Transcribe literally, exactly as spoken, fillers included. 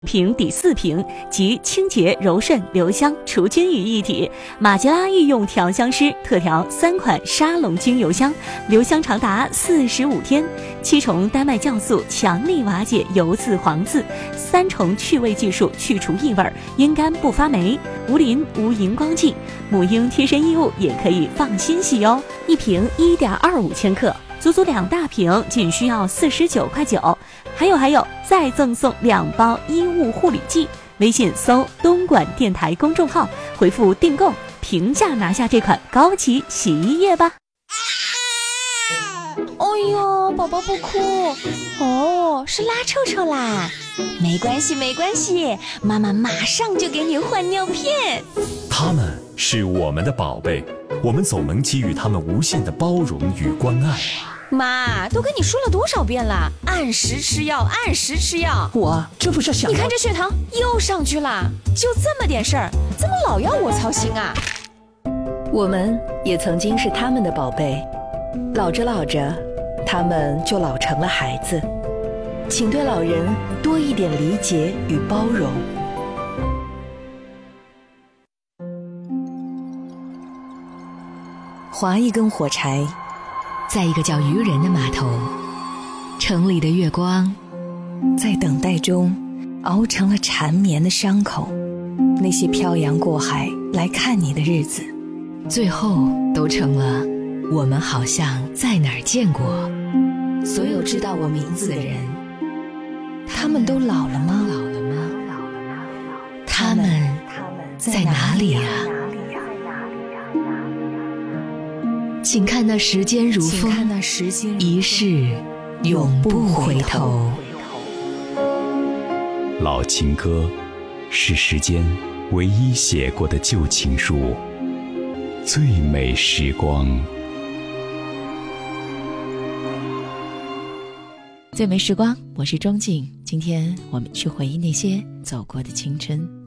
瓶抵四瓶，集清洁、柔顺、留香、除菌于一体。马吉拉御用调香师特调三款沙龙精油香，留香长达四十五天。七重丹麦酵素强力瓦解油渍黄渍，三重去味技术去除异味，阴干不发霉，无磷无荧光剂。母婴贴身衣物也可以放心洗哦。一瓶 一点二五千克。足足两大瓶，仅需要四十九块九。还有还有，再赠送两包衣物护理剂。微信搜东莞电台公众号，回复订购，平价拿下这款高级洗衣液吧。 哎呦，宝宝不哭哦，是拉臭臭啦。没关系没关系，妈妈马上就给你换尿片。 他们是我们的宝贝，我们总能给予他们无限的包容与关爱。 妈，都跟你说了多少遍了，按时吃药，按时吃药。 我这不是想…… 你看这血糖又上去了，就这么点事儿，怎么老要我操心啊？ 我们也曾经是他们的宝贝，老着老着，他们就老成了孩子。请对老人多一点理解与包容。划一根火柴， 在一个叫渔人的码头，城里的月光在等待中熬成了缠绵的伤口。那些漂洋过海来看你的日子， 最后都成了我们好像在哪儿见过。 所有知道我名字的人，他们都老了吗？ 老了吗？他们在哪里啊？请看那时间如风，一世永不回头。 老情歌是时间唯一写过的旧情书，最美时光。 最美时光，我是钟静。今天我们去回忆那些走过的青春。